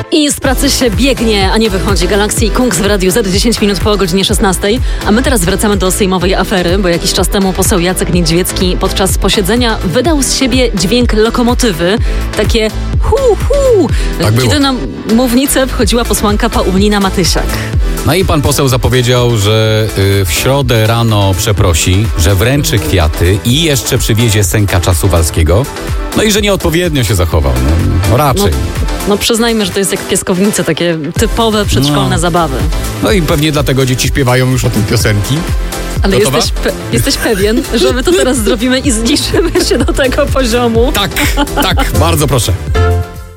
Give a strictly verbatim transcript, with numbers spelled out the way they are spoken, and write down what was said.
I z pracy się biegnie, a nie wychodzi. Galaxy Kungs w Radiu Z dziesięć minut po godzinie szesnastej. A my teraz wracamy do sejmowej afery, bo jakiś czas temu poseł Jacek Niedźwiecki podczas posiedzenia wydał z siebie dźwięk lokomotywy. Takie hu, hu, tak było. Kiedy na mównicę wchodziła posłanka Paulina Matysiak. No i pan poseł zapowiedział, że y, w środę rano przeprosi, że wręczy kwiaty i jeszcze przywiezie sękacza suwalskiego. No i że nieodpowiednio się zachował. No, no raczej. No, no przyznajmy, że to jest jak pieskownice, takie typowe przedszkolne no. zabawy. No i pewnie dlatego dzieci śpiewają już o tym piosenki. Ale Gotowa? jesteś, pe- jesteś pewien, że my to teraz zrobimy i zniszczymy się do tego poziomu? Tak, tak, bardzo proszę.